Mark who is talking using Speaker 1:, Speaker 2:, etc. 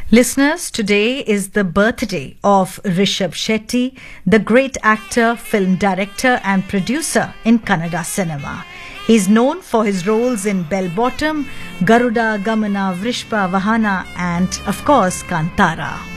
Speaker 1: Listeners, today is the birthday of Rishabh Shetty, the great actor, film director and producer in Kannada cinema. He is known for his roles in Bell Bottom, Garuda, Gamana, Vrishpa, Vahana and, of course, Kantara.